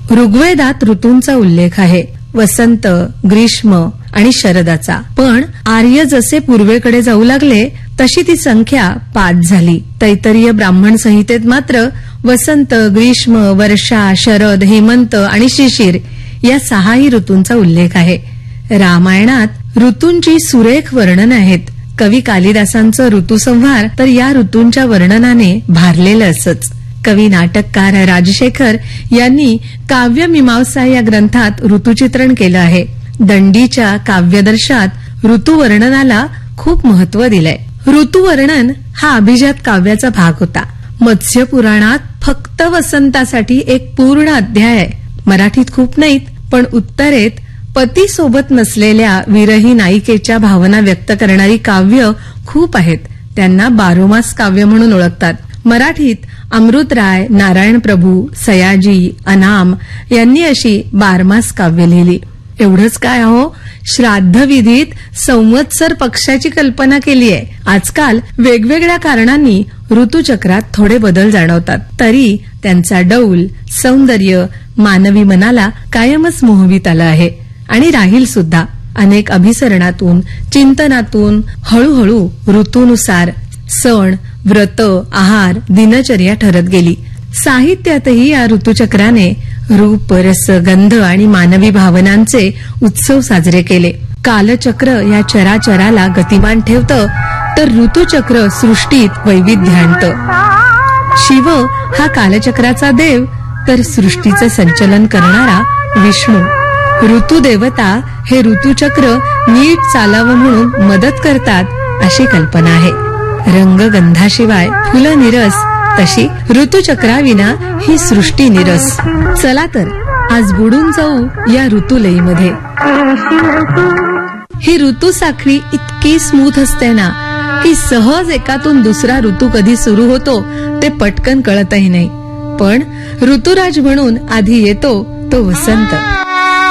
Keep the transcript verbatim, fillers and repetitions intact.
ऋग्वेदात ऋतूंचा उल्लेख आहे, वसंत, ग्रीष्म आणि शरदाचा. पण आर्य जसे पूर्वेकडे जाऊ लागले तशी ती संख्या पाच झाली. तैत्तरीय ब्राह्मण संहितेत मात्र वसंत, ग्रीष्म, वर्षा, शरद, हेमंत आणि शिशिर या सहाही ऋतूंचा उल्लेख आहे. रामायणात ऋतूंची सुरेख वर्णन आहेत. कवी कालिदासांचं ऋतुसंहार तर या ऋतूंच्या वर्णनाने भारलेलं असच. कवी नाटककार राजशेखर यांनी काव्यमीमांसा या ग्रंथात ऋतुचित्रण केलं आहे. दंडीच्या काव्यदर्शात ऋतुवर्णनाला खूप महत्व दिलंय. ऋतुवर्णन हा अभिजात काव्याचा भाग होता. मत्स्य पुराणात फक्त वसंतासाठी एक पूर्ण अध्याय आहे. मराठीत खूप नाहीत, पण उत्तरेत पती सोबत नसलेल्या विरही नायिकेच्या भावना व्यक्त करणारी काव्य खूप आहेत. त्यांना बारोमास काव्य म्हणून ओळखतात. मराठीत अमृतराय, नारायण प्रभू, सयाजी, अनाम यांनी अशी बारमास काव्य लिहिली. एवढंच काय अहो, श्राद्धविधीत संवत्सर पक्षाची कल्पना केली आहे. आजकाल वेगवेगळ्या कारणांनी ऋतुचक्रात थोडे बदल जाणवतात, तरी त्यांचा डौल, सौंदर्य मानवी मनाला कायमच मोहवीत आलं आहे आणि राहील सुद्धा. अनेक अभिसरणातून, चिंतनातून हळूहळू ऋतूनुसार सण, व्रत, आहार, दिनचर्या ठरत गेली. साहित्यातही या ऋतुचक्राने रूप, रस, गंध आणि मानवी भावनांचे उत्सव साजरे केले. कालचक्र या चराचराला गतिमान ठेवतं, तर ऋतुचक्र सृष्टीत वैविध्य आणतं. शिव हा कालचक्राचा देव, तर सृष्टीचं संचलन करणारा विष्णू. ऋतुदेवता हे ऋतुचक्र नीट चालावं म्हणून मदत करतात अशी कल्पना आहे. रंगगंधाशिवाय फुलं निरस, तशी ऋतुचक्राविना ही सृष्टी निरस. चला तर आज बुडून जाऊ या ऋतुलयीमध्ये. ही ऋतू साखळी इतकी स्मूथ असते ना की सहज एकातून दुसरा ऋतू कधी सुरू होतो ते पटकन कळतही नाही. पण ऋतुराज म्हणून आधी येतो तो वसंत.